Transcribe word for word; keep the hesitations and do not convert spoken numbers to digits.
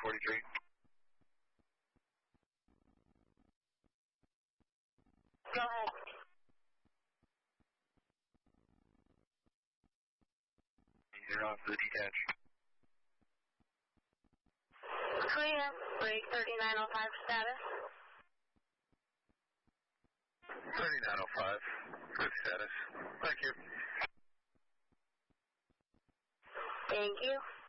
forty-three. Go ahead. You're off the detach. Clear. Break thirty-nine oh five status. thirty-nine oh five. Good status. Thank you. Thank you.